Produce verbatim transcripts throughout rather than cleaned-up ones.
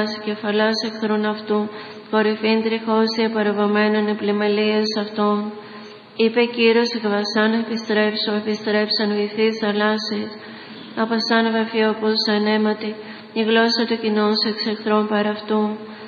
κεφαλάς εχθρών αυτού, κορυφήν τριχώσια παραβωμένων επλημελίας αυτών. Είπε Κύριος εκ βασάν επιστρέψω, επιστρέψαν βυθείς θαλάσσης, απασάν βαφιόπους ανέματι, η γλώσσα του κοινός εξ εχθρών παρ' αυτού.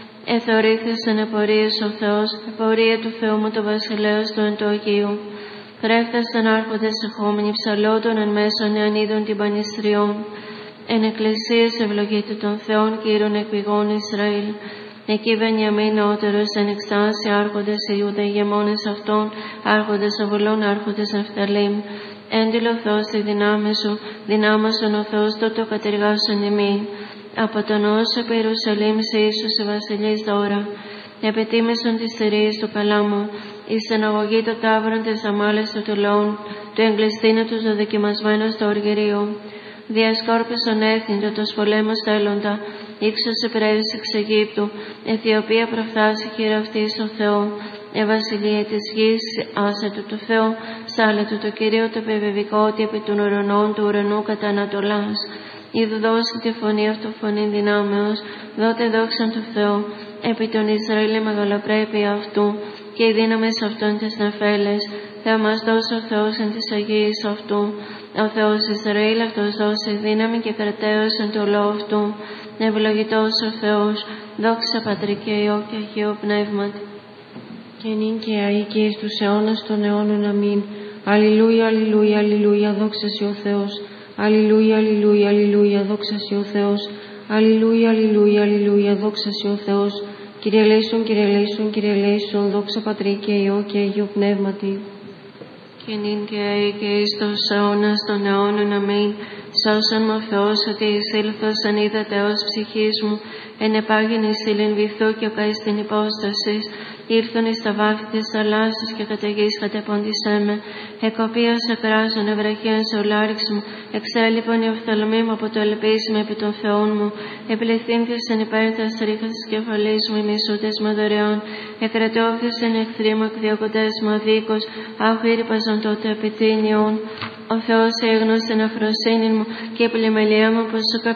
Εθωρήθησεν επορίες ο Θεός, επορία του Θεού μου το βασιλέως του εν το Αγίου. Πρέφτασαν άρχοντες εχόμενοι ψαλότων εν μέσω εάν είδων την πανιστριών. Εν εκκλησίες ευλογείται των Θεών Κύριων εκπηγών Ισραήλ. Εκεί Βενιαμίν νεότερος εν εκστάση άρχοντες Ιούδα ηγεμόνες αυτών, άρχοντες Αβουλών, άρχοντες Νεφταλήμ. Έντυλο Θεός τη δυνάμει σου, δυνάμωσον ο Θεός τότο κατεργάσον ημί. Από τον όσο επί Ιερουσαλήμ σε ίσου σε βασιλείς δώρα. Επιτίμησον τις θηρίες του καλάμου, η στεναγωγή των τάβρων της αμάλες του τουλών, του εγκλειστήνου τους δοκιμασμένου στο οργυρίο. Διασκόρπισον έθνητο τους πολέμους τέλοντα, ύξωσε πρέβης εξ Αιγύπτου, Αιθιοπία προφθάσει χειραφτή στο Θεό. Ε βασιλεία της γης, άσε του του Θεού, σάλε του το Κυρίο το επιβεβικό ότι επί των ουρανών του ουρανού κατά Ανατολάς. Είδου δώσει τη φωνή αυτοφωνήν δυνάμεως, δότε δόξαν του Θεού, επί τον Ισραήλ η μεγαλοπρέπεια αυτού, και οι δύναμες αυτών τις νεφέλες, θα μας δώσει ο Θεός εν της Αγίας αυτού. Ο Θεός Ισραήλ αυτός δώσει δύναμη και κρατέως εν το λόγο αυτού. Ευλογητός ο Θεός, δόξα Πατρί και Υιό και Αγίο Πνεύματι. Και νυν και αεί και εις τους αιώνας των αιώνων αμήν. Αλληλούια, αλληλούια, αλληλούια, δόξα σοι ο Θεός. Αλληλούια, αλληλούια, αλληλούια, δόξα σοι ο Θεός. Αλληλούια, αλληλούια, αλληλούια, δόξα σοι ο Θεός. Κύριε ελέησον, Κύριε ελέησον, Κύριε ελέησον, δόξα Πατρί και Υιό και Αγίου Πνεύματι. Και νυν και αεί και εις τους αιώνας των αιώνων αμήν. Σώσον με ο Θεός ότι εισήλθος αν είδατε ως ψυχής μου, εν επάγγεν εισήλεν βυθού και οκαείς την υπόστασης. Ήρθον εις τα βάθη της θαλάσσης και κατά γης κατεπόντισέ με. Εκοπίας εκράζων ευραχίαν σε ολάριξ μου, εξέλιπον η οφθαλμή μου από το ελπίσιμο επί των Θεών μου. Επληθύνθησεν υπέρ τας ρίχας της κεφαλής μου, οι μισούτες με δωρεών. Εκρατώθησεν εχθροί μου, εκδιωκοντές μου αδίκως, άχου ήρπαζον τότε επιτείνιον. Ο Θεός έγνωσε την αφροσύνη μου και η πλημελία μου πως